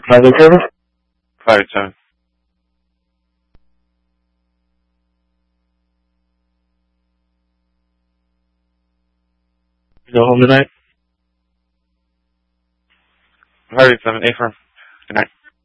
Private server? Private 7. Go home tonight? Private 7, A firm. Good night.